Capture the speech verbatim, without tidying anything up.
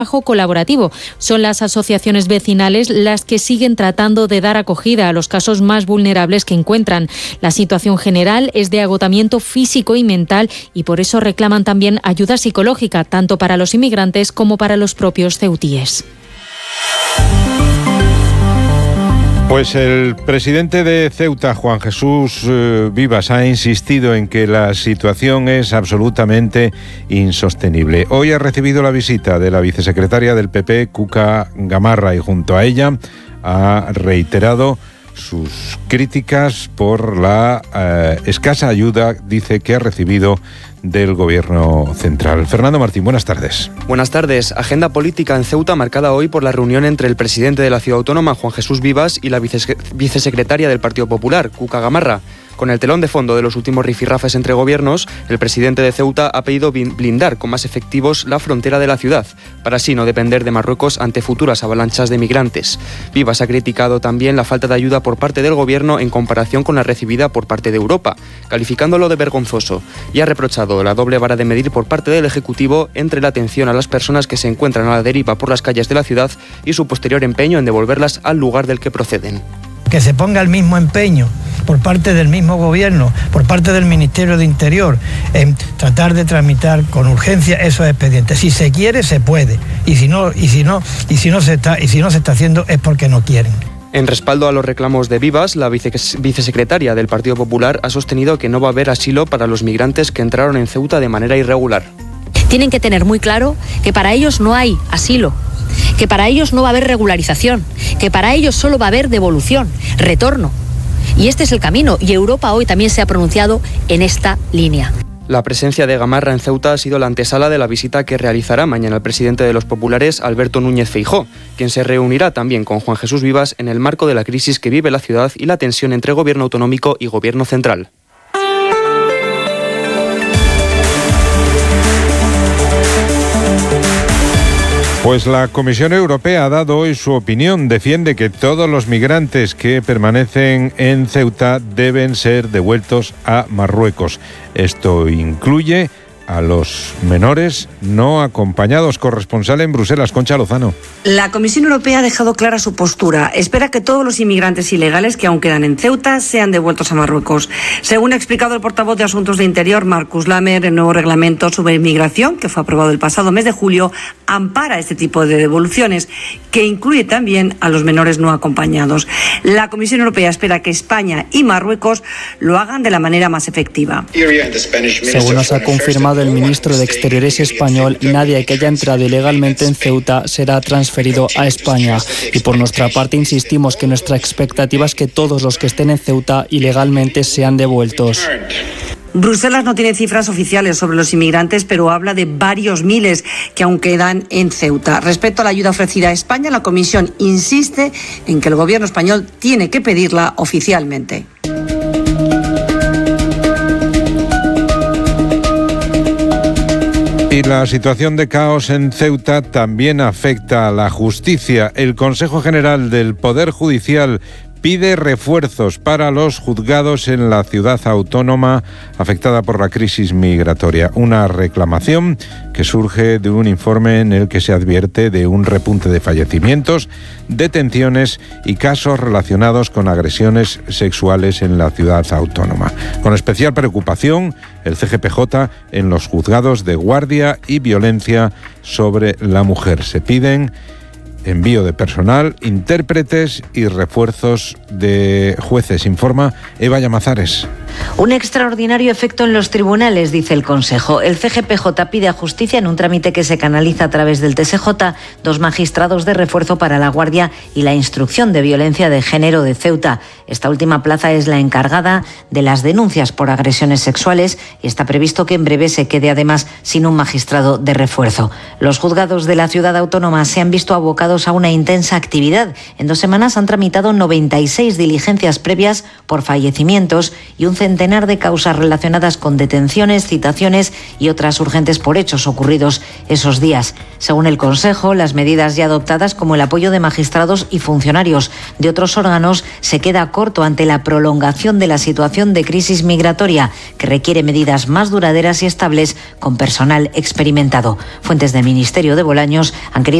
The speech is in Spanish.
trabajo colaborativo. Son las asociaciones vecinales las que siguen tratando de dar acogida a los casos más vulnerables que encuentran. La situación general es de agotamiento físico y mental y por eso reclaman también ayuda psicológica, tanto para los inmigrantes como para los propios ceutíes. Pues el presidente de Ceuta, Juan Jesús eh, Vivas, ha insistido en que la situación es absolutamente insostenible. Hoy ha recibido la visita de la vicesecretaria del P P, Cuca Gamarra, y junto a ella ha reiterado sus críticas por la eh, escasa ayuda, dice, que ha recibido del Gobierno central. Fernando Martín, buenas tardes. Buenas tardes. Agenda política en Ceuta marcada hoy por la reunión entre el presidente de la ciudad autónoma, Juan Jesús Vivas, y la vice- vicesecretaria del Partido Popular, Cuca Gamarra. Con el telón de fondo de los últimos rifirrafes entre gobiernos, el presidente de Ceuta ha pedido blindar con más efectivos la frontera de la ciudad, para así no depender de Marruecos ante futuras avalanchas de migrantes. Vivas ha criticado también la falta de ayuda por parte del gobierno en comparación con la recibida por parte de Europa, calificándolo de vergonzoso, y ha reprochado la doble vara de medir por parte del Ejecutivo entre la atención a las personas que se encuentran a la deriva por las calles de la ciudad y su posterior empeño en devolverlas al lugar del que proceden. Que se ponga el mismo empeño por parte del mismo gobierno, por parte del Ministerio de Interior, en tratar de tramitar con urgencia esos expedientes. Si se quiere, se puede, y si no, y si no, y si no se está, y si no se está haciendo es porque no quieren. En respaldo a los reclamos de Vivas, la vice- vicesecretaria del Partido Popular ha sostenido que no va a haber asilo para los migrantes que entraron en Ceuta de manera irregular. Tienen que tener muy claro que para ellos no hay asilo, que para ellos no va a haber regularización, que para ellos solo va a haber devolución, retorno. Y este es el camino, y Europa hoy también se ha pronunciado en esta línea. La presencia de Gamarra en Ceuta ha sido la antesala de la visita que realizará mañana el presidente de los populares, Alberto Núñez Feijóo, quien se reunirá también con Juan Jesús Vivas en el marco de la crisis que vive la ciudad y la tensión entre gobierno autonómico y gobierno central. Pues la Comisión Europea ha dado hoy su opinión. Defiende que todos los migrantes que permanecen en Ceuta deben ser devueltos a Marruecos. Esto incluye a los menores no acompañados. Corresponsal en Bruselas, Concha Lozano. La Comisión Europea ha dejado clara su postura. Espera que todos los inmigrantes ilegales que aún quedan en Ceuta sean devueltos a Marruecos. Según ha explicado el portavoz de Asuntos de Interior, Marcus Lamer, el nuevo reglamento sobre inmigración, que fue aprobado el pasado mes de julio, ampara este tipo de devoluciones, que incluye también a los menores no acompañados. La Comisión Europea espera que España y Marruecos lo hagan de la manera más efectiva. Según nos ha confirmado el ministro de Exteriores español, nadie que haya entrado ilegalmente en Ceuta será transferido a España. Y por nuestra parte insistimos que nuestra expectativa es que todos los que estén en Ceuta ilegalmente sean devueltos. Bruselas no tiene cifras oficiales sobre los inmigrantes, pero habla de varios miles que aún quedan en Ceuta. Respecto a la ayuda ofrecida a España, la Comisión insiste en que el gobierno español tiene que pedirla oficialmente. Y la situación de caos en Ceuta también afecta a la justicia. El Consejo General del Poder Judicial pide refuerzos para los juzgados en la ciudad autónoma afectada por la crisis migratoria. Una reclamación que surge de un informe en el que se advierte de un repunte de fallecimientos, detenciones y casos relacionados con agresiones sexuales en la ciudad autónoma. Con especial preocupación, el C G P J en los juzgados de guardia y violencia sobre la mujer. Se piden envío de personal, intérpretes y refuerzos de jueces, informa Eva Llamazares. Un extraordinario efecto en los tribunales, dice el Consejo. El C G P J pide a Justicia, en un trámite que se canaliza a través del T S J, dos magistrados de refuerzo para la guardia y la instrucción de violencia de género de Ceuta. Esta última plaza es la encargada de las denuncias por agresiones sexuales y está previsto que en breve se quede además sin un magistrado de refuerzo. Los juzgados de la ciudad autónoma se han visto abocados a una intensa actividad. En dos semanas han tramitado noventa y seis diligencias previas por fallecimientos y un centenar de causas relacionadas con detenciones, citaciones y otras urgentes por hechos ocurridos esos días. Según el Consejo, las medidas ya adoptadas, como el apoyo de magistrados y funcionarios de otros órganos, se queda corto ante la prolongación de la situación de crisis migratoria, que requiere medidas más duraderas y estables con personal experimentado. Fuentes del Ministerio de Bolaños han querido